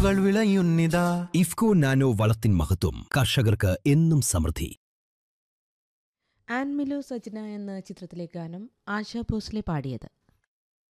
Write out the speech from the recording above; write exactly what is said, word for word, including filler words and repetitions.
വിത്തുകൾ വിളയുന്നിതാ. ഇഫ്കോ നാനോ വളത്തിൻ മഹത്വം കർഷകർക്ക് എന്നും സമൃദ്ധി. ആൻമിലോ സജ്ന എന്ന ചിത്രത്തിലെ ഗാനം ആശാ ഭോസ്ലെ പാടിയത്.